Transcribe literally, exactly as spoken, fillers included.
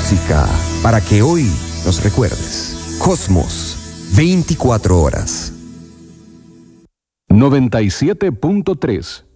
Música para que hoy nos recuerdes. Cosmos, veinticuatro horas. noventa y siete punto tres